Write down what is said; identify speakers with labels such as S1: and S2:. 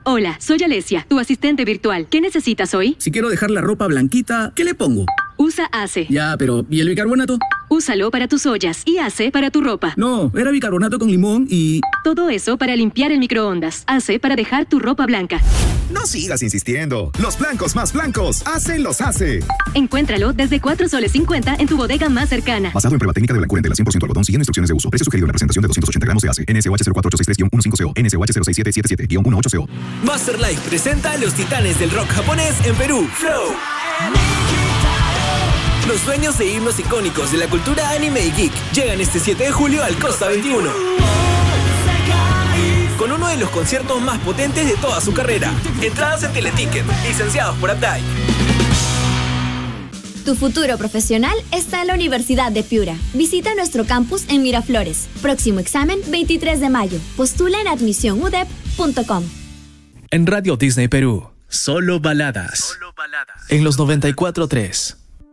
S1: Hola, soy Alesia, tu asistente virtual. ¿Qué necesitas hoy?
S2: Si quiero dejar la ropa blanquita, ¿qué le pongo?
S1: Usa ACE.
S2: Ya, pero ¿y el bicarbonato?
S1: Úsalo para tus ollas y ACE para tu ropa.
S2: No, era bicarbonato con limón y...
S1: Todo eso para limpiar el microondas. ACE para dejar tu ropa blanca.
S3: No sigas insistiendo. Los blancos más blancos, ACE los hace.
S1: Encuéntralo desde 4 soles 50 en tu bodega más cercana.
S3: Basado en prueba técnica de blancura en tela 100% algodón, siguiendo instrucciones de uso. Precio sugerido en la presentación de 280 gramos de ACE. NSOH 04863-150CO. NSOH 06777-180CO.
S4: Master Life presenta a los titanes del rock japonés en Perú. Flow. Los dueños de himnos icónicos de la cultura anime y geek llegan este 7 de julio al Costa 21. Con uno de los conciertos más potentes de toda su carrera. Entradas en Teleticket, licenciados por Updike.
S5: Tu futuro profesional está en la Universidad de Piura. Visita nuestro campus en Miraflores. Próximo examen 23 de mayo. Postula en admisionudep.com.
S6: En Radio Disney Perú, solo baladas. En los 94.3.